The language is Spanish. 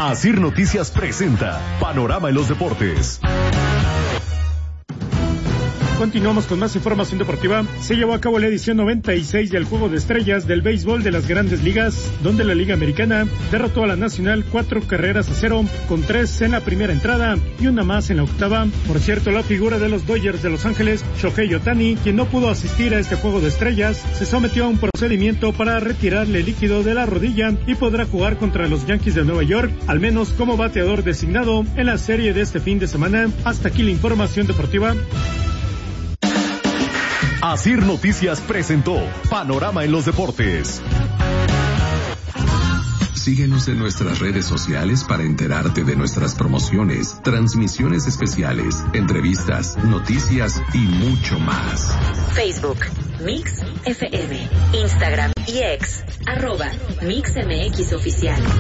Asir Noticias presenta Panorama en los Deportes. Continuamos con más información deportiva. Se llevó a cabo la edición 96 del Juego de Estrellas del béisbol de las Grandes Ligas, donde la Liga Americana derrotó a la Nacional 4-0, con 3 en la primera entrada y una más en la octava. Por cierto, la figura de los Dodgers de Los Ángeles, Shohei Ohtani, quien no pudo asistir a este Juego de Estrellas, se sometió a un procedimiento para retirarle líquido de la rodilla y podrá jugar contra los Yankees de Nueva York, al menos como bateador designado en la serie de este fin de semana. Hasta aquí la información deportiva. Asir Noticias presentó Panorama en los Deportes. Síguenos en nuestras redes sociales para enterarte de nuestras promociones, transmisiones especiales, entrevistas, noticias y mucho más. Facebook, Mix FM, Instagram y X, @MixMX Oficial.